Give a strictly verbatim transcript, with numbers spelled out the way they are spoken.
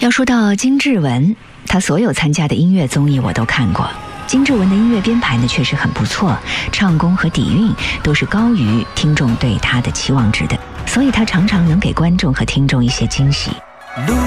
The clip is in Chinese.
要说到金志文，他所有参加的音乐综艺我都看过。金志文的音乐编排呢确实很不错，唱功和底蕴都是高于听众对他的期望值的，所以他常常能给观众和听众一些惊喜。